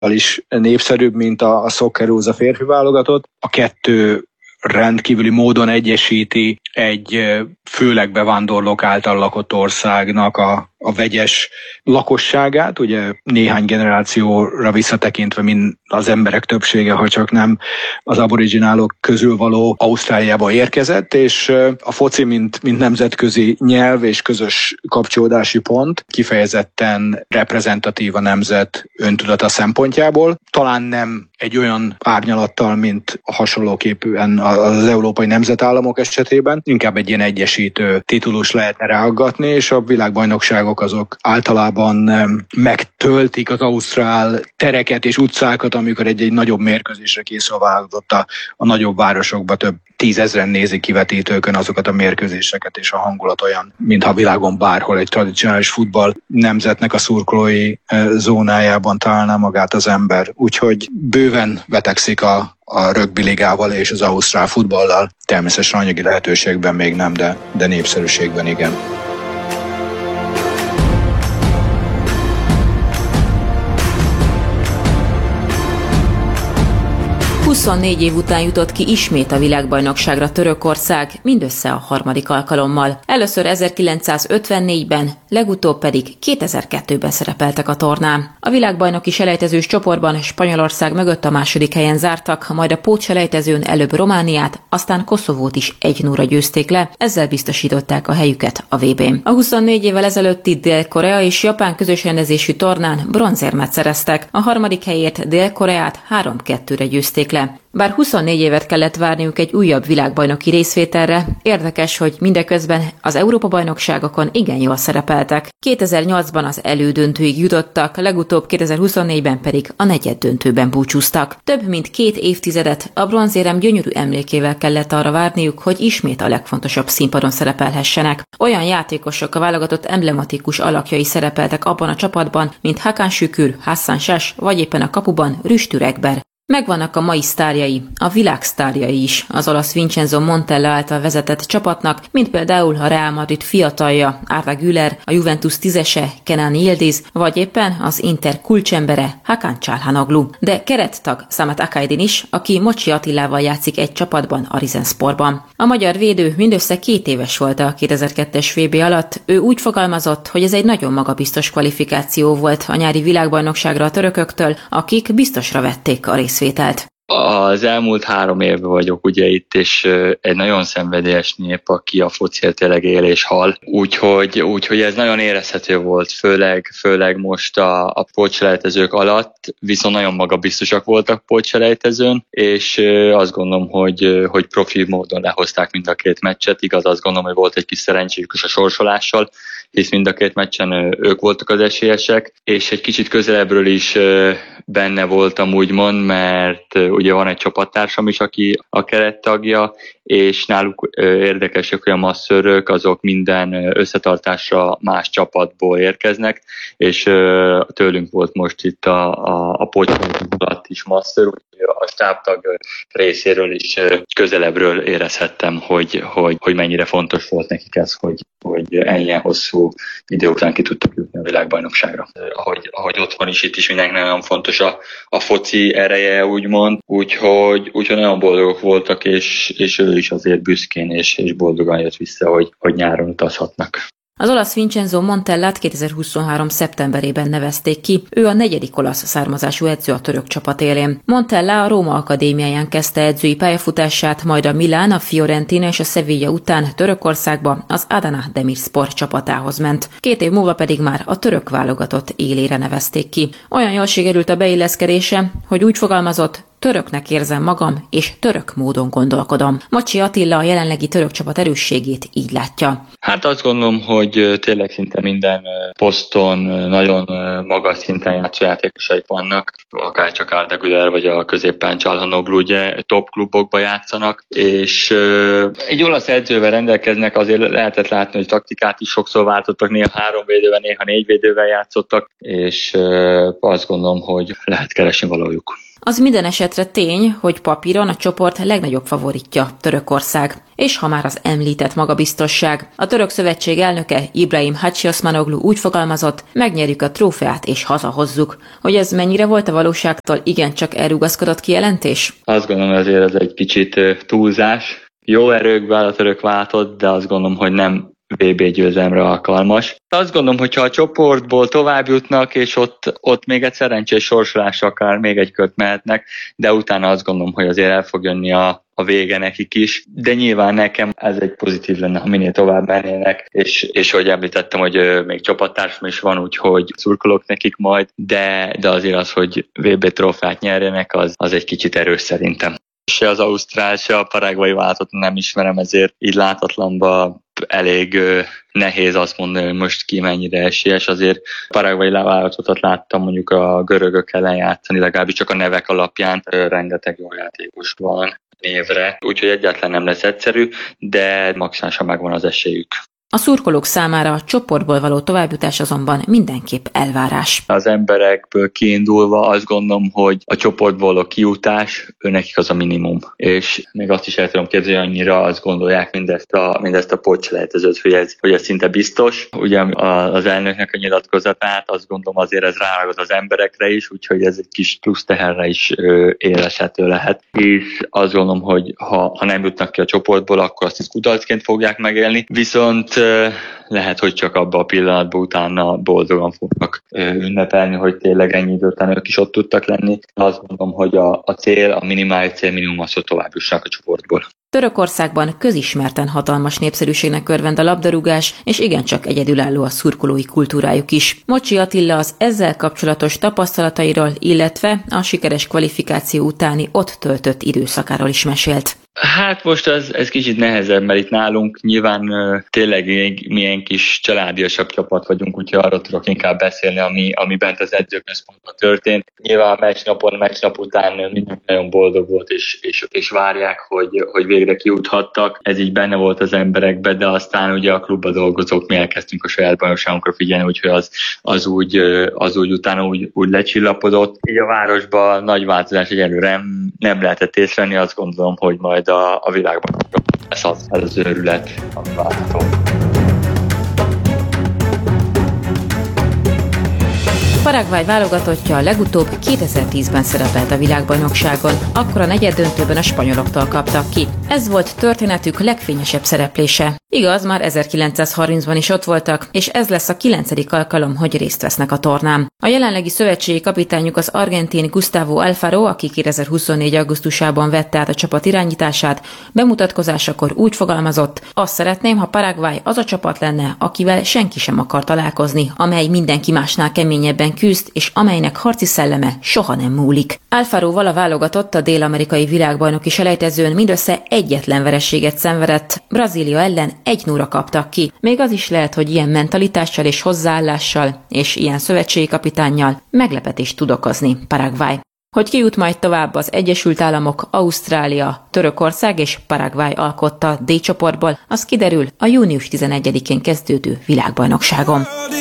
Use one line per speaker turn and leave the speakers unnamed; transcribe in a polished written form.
is népszerűbb, mint a Socceroos a férfi válogatott. A kettő rendkívüli módon egyesíti egy főleg bevándorlók által lakott országnak a vegyes lakosságát, ugye néhány generációra visszatekintve, mint az emberek többsége, ha csak nem az aboriginálok közül való Ausztráliába érkezett, és a foci, mint nemzetközi nyelv és közös kapcsolódási pont kifejezetten reprezentatív a nemzet öntudata szempontjából. Talán nem egy olyan árnyalattal, mint hasonlóképpen az európai nemzetállamok esetében, inkább egy ilyen egyesítő titulus lehetne ráaggatni, és a világbajnokságok azok általában megtöltik az ausztrál tereket és utcákat, amikor egy nagyobb mérkőzésre készül válogatott a nagyobb városokba több 10 000 nézik kivetítőkön azokat a mérkőzéseket, és a hangulat olyan, mintha a világon bárhol egy tradicionális futball nemzetnek a szurkolói zónájában találná magát az ember. Úgyhogy bőven vetekszik a rögbi ligával és az ausztrál futballal. Természetesen anyagi lehetőségben még nem, de népszerűségben igen.
24 év után jutott ki ismét a világbajnokságra Törökország, mindössze a harmadik alkalommal. Először 1954-ben, legutóbb pedig 2002-ben szerepeltek a tornán. A világbajnoki selejtezős csoportban Spanyolország mögött a második helyen zártak, majd a pótselejtezőn előbb Romániát, aztán Koszovót is 1-0-ra győzték le, ezzel biztosították a helyüket a VB-n. A 24 évvel ezelőtti Dél-Korea és Japán közös rendezésű tornán bronzérmet szereztek, a harmadik helyért Dél-Koreát 3-2-re győzték le. Bár 24 évet kellett várniuk egy újabb világbajnoki részvételre, érdekes, hogy mindeközben az Európa-bajnokságokon igen jól szerepeltek. 2008-ban az elődöntőig jutottak, legutóbb 2024-ben pedig a negyeddöntőben búcsúztak. Több mint 2 évtizedet a bronzérem gyönyörű emlékével kellett arra várniuk, hogy ismét a legfontosabb színpadon szerepelhessenek. Olyan játékosok, a válogatott emblematikus alakjai szerepeltek abban a csapatban, mint Hakan Şükür, Hasan Şaş, vagy éppen a kapuban Rüstür Ekber. Megvannak a mai sztárjai, a világ sztárjai is az olasz Vincenzo Montella által vezetett csapatnak, mint például a Real Madrid fiatalja, Arda Güler, a Juventus tízese, Kenan Yildiz, vagy éppen az Inter kulcsembere, Hakan Çalhanoğlu. De kerettag Samet Akaydin is, aki Mocsi Attilával játszik egy csapatban a Rizensportban. A magyar védő mindössze 2 éves volt a 2002-es VB alatt, ő úgy fogalmazott, hogy ez egy nagyon magabiztos kvalifikáció volt a nyári világbajnokságra a törököktől, akik biztosra vették a részvételt.
Az elmúlt 3 évben vagyok ugye itt, és egy nagyon szenvedélyes nép, aki a fociért tényleg él és hal. Úgyhogy ez nagyon érezhető volt, főleg most a pótselejtezők alatt, viszont nagyon magabiztosak voltak pótselejtezőn, és azt gondolom, hogy profi módon lehozták mind a 2 meccset. Igaz, azt gondolom, hogy volt egy kis szerencséjük is a sorsolással, hisz mind a 2 meccsen ők voltak az esélyesek, és egy kicsit közelebbről is benne voltam úgymond, mert ugye van egy csapattársam is, aki a kerettagja, és náluk érdekesek, hogy a masszörök azok minden összetartásra más csapatból érkeznek, és tőlünk volt most itt a pótselejtező alatt is masször, a stábtag részéről is közelebbről érezhettem, hogy mennyire fontos volt nekik ez, hogy ennyien hosszú idő után ki tudtak jutni a világbajnokságra. Ahogy otthon is, itt is mindenkinek nagyon fontos a foci ereje, úgymond, úgyhogy nagyon boldogok voltak, és ő is azért büszkén és boldogan jött vissza, hogy nyáron utazhatnak.
Az olasz Vincenzo Montellát 2023. szeptemberében nevezték ki, ő a 4. olasz származású edző a török csapat élén. Montella a Róma Akadémiáján kezdte edzői pályafutását, majd a Milán, a Fiorentina és a Sevilla után Törökországba az Adana Demirspor csapatához ment. 2 év múlva pedig már a török válogatott élére nevezték ki. Olyan jól sikerült a beilleszkedése, hogy úgy fogalmazott: töröknek érzem magam, és török módon gondolkodom. Mocsi Attila a jelenlegi török csapat erősségét így látja.
Hát azt gondolom, hogy tényleg szinte minden poszton nagyon magas szinten játszó játékosaik vannak, akár csak Arda Güler vagy a középpályán Çalhanoğlu ugye top klubokba játszanak, és egy olasz edzővel rendelkeznek, azért lehetett látni, hogy taktikát is sokszor váltottak, néha 3 védővel, néha 4 védővel játszottak, és azt gondolom, hogy lehet keresni valójuk.
Az minden esetre tény, hogy papíron a csoport legnagyobb favoritja Törökország. És ha már az említett magabiztosság, a Török Szövetség elnöke Ibrahim Hacsiosmanoglu úgy fogalmazott, megnyerjük a trófeát és hazahozzuk. Hogy ez mennyire volt a valóságtól igencsak elrugaszkodott kijelentés?
Azt gondolom, azért ez egy kicsit túlzás. Jó erőkbe a török váltott, de azt gondolom, hogy nem VB győzelemre alkalmas. Azt gondolom, hogyha a csoportból tovább jutnak, és ott még egy szerencsés sorsolás, akár még egy kört mehetnek, de utána azt gondolom, hogy azért el fog jönni a vége nekik is, de nyilván nekem ez egy pozitív lenne, ha minél tovább mennének, és ahogy említettem, hogy még csapattársam is van, úgyhogy szurkolok nekik majd, de azért az, hogy VB trófeát nyerjenek, az egy kicsit erős szerintem. Se az ausztrál, se a paraguayi váltot nem ismerem, ezért így látatlanban elég nehéz azt mondani, hogy most ki mennyire esélyes. Azért paraguayi váltottat láttam mondjuk a görögök ellen játszani, legalábbis csak a nevek alapján rengeteg jó játékos van névre, úgyhogy egyáltalán nem lesz egyszerű, de maximálisan megvan az esélyük.
A szurkolók számára a csoportból való továbbjutás azonban mindenképp elvárás.
Az emberekből kiindulva azt gondolom, hogy a csoportból a kijutás, nekik az a minimum. És még azt is el tudom képzelni, hogy annyira azt gondolják mindezt a poccselejtezőt, hogy ez szinte biztos. Ugye az elnöknek a nyilatkozatát, azt gondolom azért ez ráragad az emberekre is, úgyhogy ez egy kis plusz teherre is érezhető lehet. És azt gondolom, hogy ha nem jutnak ki a csoportból, akkor azt is kudarcként fogják megélni. Viszont lehet, hogy csak abban a pillanatban utána boldogan fognak ünnepelni, hogy tényleg ennyi idő után ők is ott tudtak lenni. Azt gondolom, hogy a cél, a minimális cél minimum az, hogy tovább jussanak a csoportból.
Törökországban közismerten hatalmas népszerűségnek örvend a labdarúgás, és igencsak egyedülálló a szurkolói kultúrájuk is. Mocsi Attila az ezzel kapcsolatos tapasztalatairól, illetve a sikeres kvalifikáció utáni ott töltött időszakáról is mesélt.
Hát most ez kicsit nehezebb, mert itt nálunk nyilván tényleg mi egy kis családiasabb csapat vagyunk, úgyhogy arról tudok inkább beszélni, ami bent az edzőközpontban történt. Nyilván meccsnap után mindenki nagyon boldog volt, és várják, hogy végre kijuthattak. Ez így benne volt az emberekben, de aztán ugye a klubban dolgozók, mi elkezdtünk a saját bajnokságunkra figyelni, úgyhogy az úgy utána úgy lecsillapodott. Így a városban nagy változás egyelőre nem lehetett észrevenni, azt gondolom, hogy majd a világban ez az őrület, ami várható.
Paraguay válogatottja legutóbb 2010-ben szerepelt a világbajnokságon, akkor a negyeddöntőben a spanyoloktól kaptak ki. Ez volt történetük legfényesebb szereplése. Igaz, már 1930-ban is ott voltak, és ez lesz a 9. alkalom, hogy részt vesznek a tornán. A jelenlegi szövetségi kapitányuk az argentin Gustavo Alfaro, aki 2024. augusztusában vette át a csapat irányítását, bemutatkozásakor úgy fogalmazott: azt szeretném, ha Paraguay az a csapat lenne, akivel senki sem akar találkozni, amely mindenki másnál keményebben küzd, és amelynek harci szelleme soha nem múlik. Alfaróval a válogatott a dél-amerikai világbajnoki selejtezőn mindössze egyetlen vereséget szenvedett, Brazília ellen 1-0-ra kaptak ki. Még az is lehet, hogy ilyen mentalitással és hozzáállással, és ilyen szövetségi kapitánnyal meglepetést tud okozni Paraguay. Hogy ki jut majd tovább az Egyesült Államok, Ausztrália, Törökország és Paraguay alkotta D csoportból, az kiderül a június 11-én kezdődő világbajnokságon.